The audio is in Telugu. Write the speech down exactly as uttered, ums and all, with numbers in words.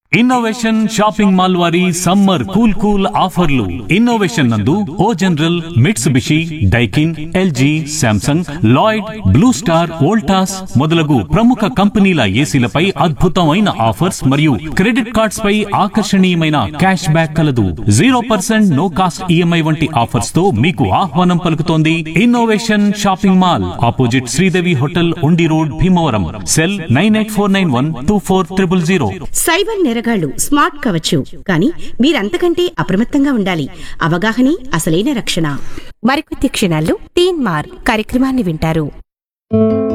ఇన్నోవేషన్ షాపింగ్ మాల్ వారి సమ్మర్ కూల్ కూల్ ఆఫర్లు. ఇన్నోవేషన్ నందు ఓ general, Mitsubishi, Daikin, LG, Samsung, Lloyd, blue star, Voltas మొదలగు ప్రముఖ కంపెనీల ఏసీలపై అద్భుతమైన ఆఫర్స్ మరియు క్రెడిట్ కార్డ్స్ పై ఆకర్షణీయమైన క్యాష్ బ్యాక్ కలదు. Zero percent no cost EMI వంటి ఆఫర్స్ తో మీకు ఆహ్వానం పలుకుతోంది innovation shopping mall, opposite Sridevi hotel, ఉండి road, Bhimavaram. Cell nine eight four nine one two four triple zero. Cyber నేరగాళ్లు స్మార్ట్ కావచ్చు, కానీ మీరంతకంటే అప్రమత్తంగా ఉండాలి. అవగాహనే అసలైన రక్షణ. మరికొద్ది క్షణాల్లో తీన్ మార్ కార్యక్రమాన్ని వింటారు.